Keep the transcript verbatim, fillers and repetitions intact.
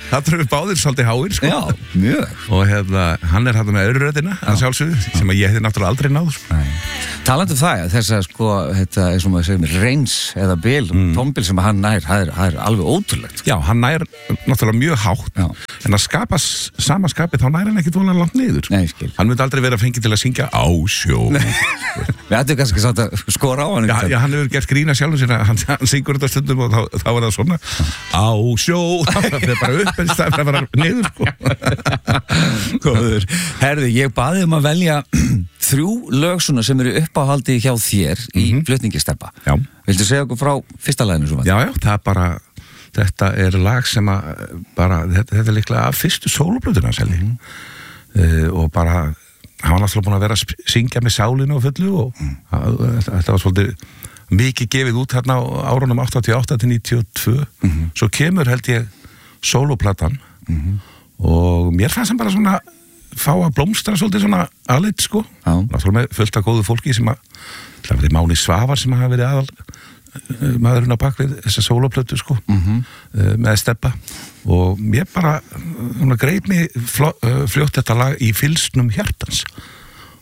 það erum við báðir svolítið háir, sko. Já, mjög. Og hérna, hann er hérna með öðru röddina, að sjálfsögðu, sem að ég hefði náttúrulega aldrei náð, sko. Nei. Talandi um það, þess að sko, þetta er svona að segja mér, reins eða bil, mm. tómbil sem hann nær, það er, það er alveg ótrúlegt. Já, hann nær náttúrulega mjög hátt, Já. en að skapa sama skapið, þá nær hann ekkit vonalega langt niður. Nei, skil. Hann myndi aldrei vera fengið til að syngja á sjó. Við ættum kannski samt að skora á hann. Já, já, hann hefur gert grína sjálfum sér, hann, hann syngur þetta stundum og þá, þá er það svona á sjó, það er bara upp en það er bara niður, sko. Góður. Herði, ég baði um að velja þrjú lög svona sem eru uppáhaldi hjá þér í mm -hmm. flutningisteppa. Já. Viltu segja okkur frá fyrsta laginu svo? Já, já, það er bara, þetta er lag sem að, bara, þetta, þetta er líklega af fyrstu sóloplötuna selji. Mm -hmm. uh, og bara, hann var náttúrulega búin að vera að syngja með sálinu og fullu og mm. að, þetta, þetta var svolítið mikið gefið út hérna á árunum áttatíu og átta til níutíu og tvö. Mm -hmm. Svo kemur, held ég, sóloplatan mm -hmm. og mér fannst hann bara svona fá að blómstra svolítið svona aðleitt, sko. Já. Náttúrulega með fullt af góðu fólki sem að, það verið Máni Svavar sem hafa verið aðal maðurinn á bakvið þessa sóloplötu, sko, mm -hmm. með Stebba og mér bara, hún greip mig fljótt þetta lag í fylsnum hjartans.